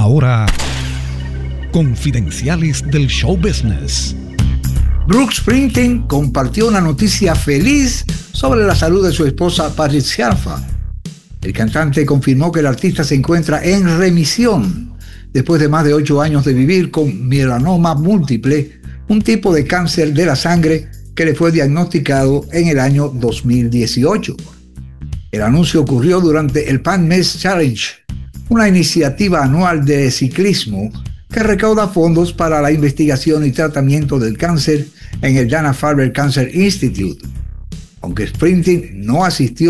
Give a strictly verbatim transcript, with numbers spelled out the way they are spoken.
Ahora, confidenciales del show business. Bruce Springsteen compartió una noticia feliz sobre la salud de su esposa Patricia Arfa. El cantante confirmó que el artista se encuentra en remisión después de más de ocho años de vivir con melanoma múltiple, un tipo de cáncer de la sangre que le fue diagnosticado en el año dos mil dieciocho. El anuncio ocurrió durante el Pan Mess Challenge, una iniciativa anual de ciclismo que recauda fondos para la investigación y tratamiento del cáncer en el Dana-Farber Cancer Institute. Aunque Springsteen no asistió